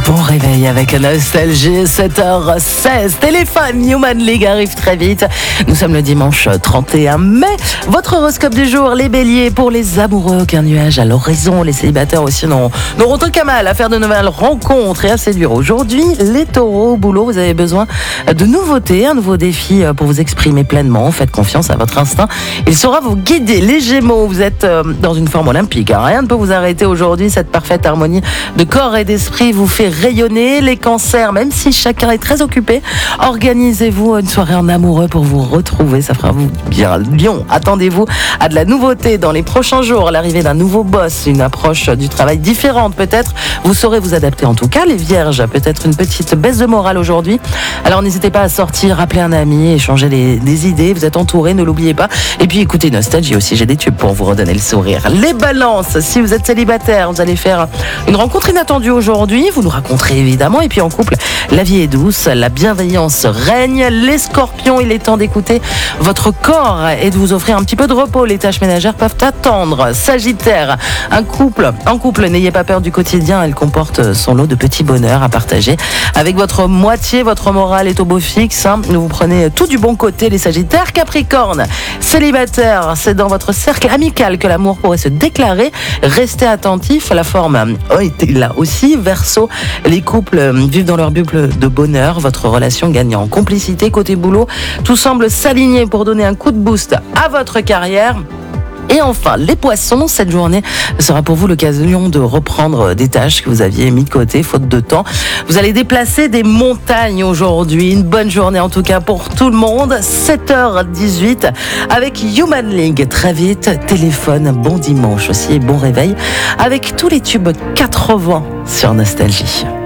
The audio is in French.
Bon réveil avec Nostalgie, 7h16. Téléphone Human League arrive très vite. Nous sommes le dimanche 31 mai. Votre horoscope du jour, les béliers, pour les amoureux, aucun nuage à l'horizon. Les célibataires aussi n'auront aucun mal à faire de nouvelles rencontres et à séduire. Aujourd'hui, les taureaux, au boulot, vous avez besoin de nouveautés, un nouveau défi pour vous exprimer pleinement. Faites confiance à votre instinct. Il saura vous guider. Les gémeaux, vous êtes dans une forme olympique. Rien ne peut vous arrêter aujourd'hui. Cette parfaite harmonie de corps et d'esprit vous fait rayonner. Les cancers, même si chacun est très occupé, organisez-vous une soirée en amoureux pour vous retrouver, ça fera vous bien. Lion, attendez-vous à de la nouveauté dans les prochains jours, l'arrivée d'un nouveau boss, une approche du travail différente peut-être, vous saurez vous adapter en tout cas. Les vierges, peut-être une petite baisse de morale aujourd'hui, alors n'hésitez pas à sortir, appeler un ami, échanger des idées, vous êtes entouré, ne l'oubliez pas, et puis écoutez Nostalgie aussi, j'ai des tubes pour vous redonner le sourire. Les balances, si vous êtes célibataire, vous allez faire une rencontre inattendue aujourd'hui, vous nous raconterez évidemment, et puis en couple, la vie est douce, la bienveillance règne. Les scorpions, il est temps d'écouter votre corps et de vous offrir un petit peu de repos, les tâches ménagères peuvent attendre. Sagittaire, en couple, n'ayez pas peur du quotidien, elle comporte son lot de petits bonheurs à partager avec votre moitié, votre morale est au beau fixe, vous prenez tout du bon côté les sagittaires. Capricorne, célibataire, c'est dans votre cercle amical que l'amour pourrait se déclarer, restez attentif, la forme est là aussi. Verseau, les couples vivent dans leur bulle de bonheur, votre relation gagne en complicité. Côté boulot, tout semble s'aligner pour donner un coup de boost à votre carrière. Et enfin, les poissons, cette journée sera pour vous l'occasion de reprendre des tâches que vous aviez mis de côté, faute de temps. Vous allez déplacer des montagnes aujourd'hui. Une bonne journée en tout cas pour tout le monde. 7h18 avec Human League. Très vite, téléphone, bon dimanche aussi et bon réveil avec tous les tubes 80 sur Nostalgie.